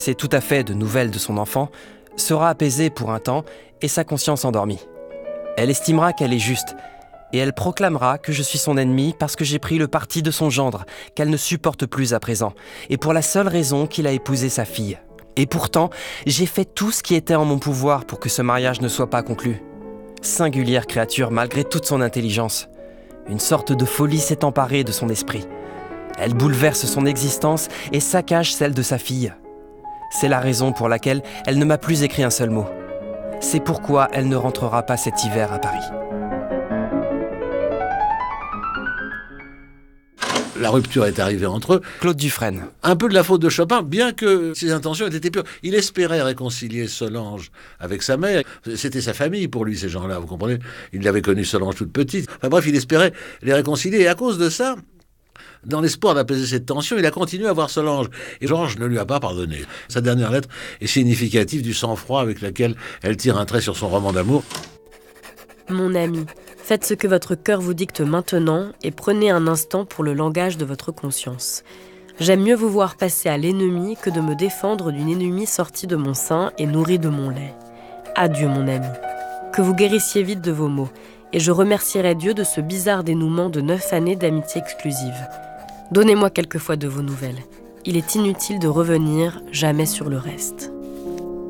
C'est tout à fait de nouvelles de son enfant, sera apaisée pour un temps et sa conscience endormie. Elle estimera qu'elle est juste, et elle proclamera que je suis son ennemi parce que j'ai pris le parti de son gendre, qu'elle ne supporte plus à présent, et pour la seule raison qu'il a épousé sa fille. Et pourtant, j'ai fait tout ce qui était en mon pouvoir pour que ce mariage ne soit pas conclu. Singulière créature malgré toute son intelligence. Une sorte de folie s'est emparée de son esprit. Elle bouleverse son existence et saccage celle de sa fille. C'est la raison pour laquelle elle ne m'a plus écrit un seul mot. C'est pourquoi elle ne rentrera pas cet hiver à Paris. La rupture est arrivée entre eux. Claude Dufresne. Un peu de la faute de Chopin, bien que ses intentions aient été pures. Il espérait réconcilier Solange avec sa mère. C'était sa famille pour lui, ces gens-là, vous comprenez? Il avait connu Solange toute petite. Enfin bref, il espérait les réconcilier. Et à cause de ça, dans l'espoir d'apaiser cette tension, il a continué à voir Solange. Et Georges ne lui a pas pardonné. Sa dernière lettre est significative du sang-froid avec lequel elle tire un trait sur son roman d'amour. Mon ami, faites ce que votre cœur vous dicte maintenant et prenez un instant pour le langage de votre conscience. J'aime mieux vous voir passer à l'ennemi que de me défendre d'une ennemie sortie de mon sein et nourrie de mon lait. Adieu, mon ami. Que vous guérissiez vite de vos maux, et je remercierai Dieu de ce bizarre dénouement de 9 années d'amitié exclusive. Donnez-moi quelquefois de vos nouvelles. Il est inutile de revenir jamais sur le reste.